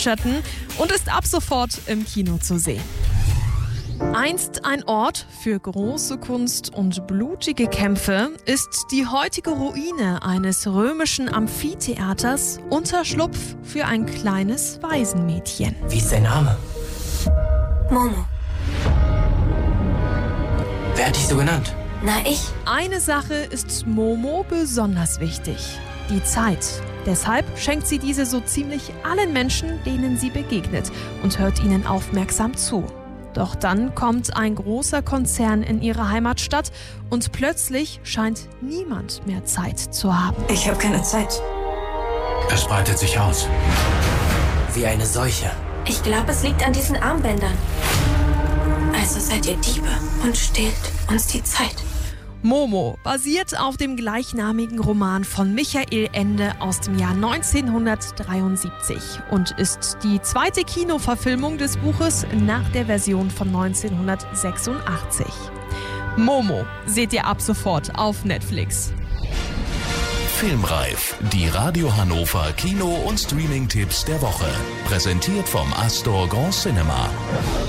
Bridgerton und ist ab sofort im Kino zu sehen. Einst ein Ort für große Kunst und blutige Kämpfe ist die heutige Ruine eines römischen Amphitheaters Unterschlupf für ein kleines Waisenmädchen. Wie ist dein Name? Momo. Wer hat dich so genannt? Na, ich. Eine Sache ist Momo besonders wichtig: die Zeit. Deshalb schenkt sie diese so ziemlich allen Menschen, denen sie begegnet, und hört ihnen aufmerksam zu. Doch dann kommt ein großer Konzern in ihre Heimatstadt und plötzlich scheint niemand mehr Zeit zu haben. Ich habe keine Zeit. Es breitet sich aus. Wie eine Seuche. Ich glaube, es liegt an diesen Armbändern. Also seid ihr Diebe und stehlt uns die Zeit. Momo basiert auf dem gleichnamigen Roman von Michael Ende aus dem Jahr 1973 und ist die zweite Kinoverfilmung des Buches nach der Version von 1986. Momo seht ihr ab sofort auf Netflix. Filmreif, die Radio Hannover Kino- und Streaming-Tipps der Woche. Präsentiert vom Astor Grand Cinema.